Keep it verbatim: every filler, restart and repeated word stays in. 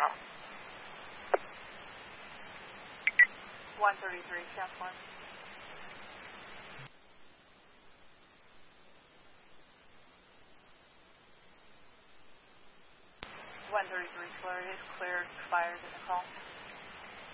call. one thirty-three, South one. one thirty-three, Flurry is cleared, fires in the call.